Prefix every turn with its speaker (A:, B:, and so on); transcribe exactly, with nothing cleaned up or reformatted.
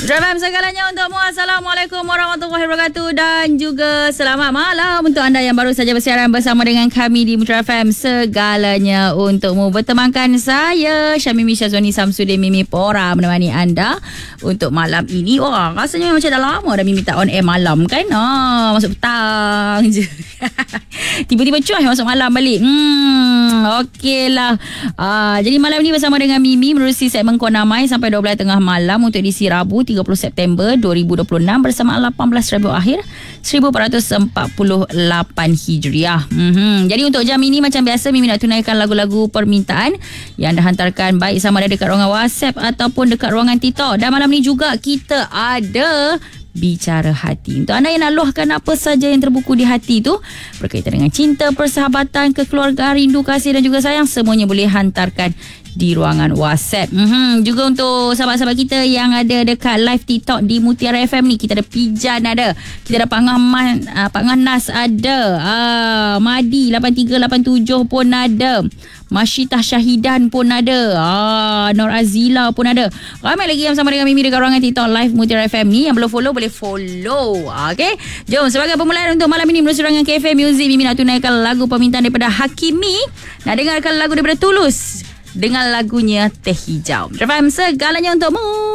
A: Ramam segalanya untukmu. Assalamualaikum warahmatullahi wabarakatuh. Dan juga selamat malam untuk anda yang baru saja bersiaran bersama dengan kami di Mutra F M. Segalanya untukmu. Bertemankan saya Syamimi Syazwani Samsudin Mimi Pora menemani anda untuk malam ini. Wah, rasanya macam dah lama dah Mimi tak on air malam kan. Ah, masuk petang je. Tiba-tiba cuah masuk malam balik. Hmm, okey lah. Ah, jadi malam ni bersama dengan Mimi menerusi segmen Konamai sampai dua belas tengah malam untuk edisi Rabu tiga puluh September dua ribu dua puluh enam bersama lapan belas Rabiul Akhir seribu empat ratus empat puluh lapan Hijriah. Mm-hmm. Jadi untuk jam ini macam biasa Mimi nak tunaikan lagu-lagu permintaan yang dah hantarkan baik sama ada dekat ruangan WhatsApp ataupun dekat ruangan TikTok. Dan malam ni juga kita ada Bicara Hati. Untuk anda yang nak luahkan apa saja yang terbuku di hati tu berkaitan dengan cinta, persahabatan, kekeluargaan, rindu, kasih dan juga sayang, semuanya boleh hantarkan di ruangan WhatsApp. Mm-hmm. Juga untuk sahabat-sahabat kita yang ada dekat live TikTok di Mutiara F M ni, kita ada Pijan ada, kita ada Pak Ngahman, uh, Pak Ngahnas ada, uh, Madi lapan tiga lapan tujuh pun ada, Masyitah Syahidan pun ada, ah, Nur Azila pun ada. Ramai lagi yang sama dengan Mimi dekat ruangan TikTok live Mutiara F M ni. Yang belum follow boleh follow. Okey, jom sebagai permulaan untuk malam ini menerusi ruangan Cafe Music, Mimi nak tunaikan lagu permintaan daripada Hakimi. Nak dengarkan lagu daripada Tulus dengan lagunya Teh Hijau. F M segalanya untukmu.